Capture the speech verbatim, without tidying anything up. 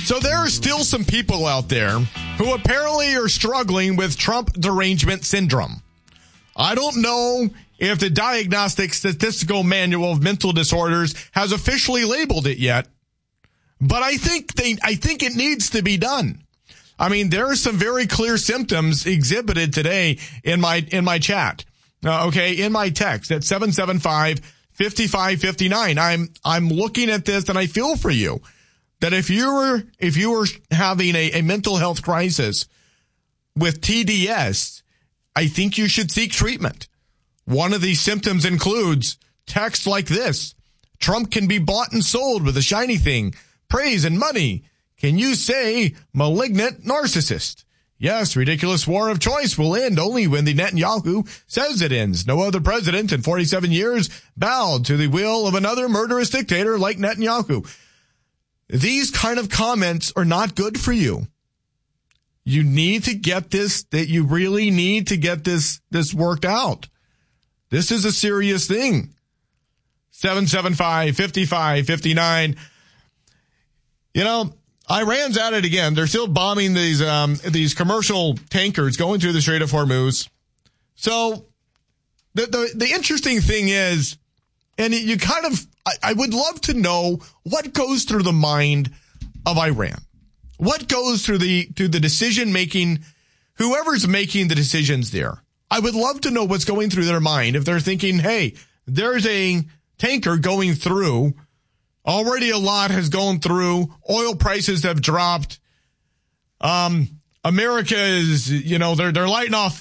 So there are still some people out there who apparently are struggling with Trump derangement syndrome. I don't know if the Diagnostic Statistical Manual of Mental Disorders has officially labeled it yet, but I think they, I think it needs to be done. I mean, there are some very clear symptoms exhibited today in my, in my chat. Uh, okay. In my text at seven seven five, five five five nine. I'm, I'm looking at this and I feel for you that if you were, if you were having a, a mental health crisis with T D S, I think you should seek treatment. One of these symptoms includes text like this. Trump can be bought and sold with a shiny thing, praise and money. Can you say malignant narcissist? Yes, ridiculous war of choice will end only when the Netanyahu says it ends. No other president in forty-seven years bowed to the will of another murderous dictator like Netanyahu. These kind of comments are not good for you. You need to get this, that you really need to get this, this worked out. This is a serious thing. seven seven five, five five five nine. You know, Iran's at it again. They're still bombing these, um, these commercial tankers going through the Strait of Hormuz. So the, the, the interesting thing is, and you kind of, I, I would love to know what goes through the mind of Iran. What goes through the, through the decision making, whoever's making the decisions there. I would love to know what's going through their mind if they're thinking, hey, there's a tanker going through. Already a lot has gone through. Oil prices have dropped. Um, America is, you know, they're, they're lighting off